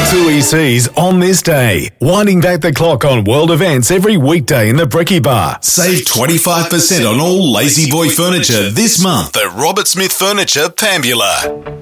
Tui C's on this day, winding back the clock on world events every weekday in the Bricky Bar. Save 25% on all Lazy Boy furniture this month at Robert Smith Furniture, Pambula.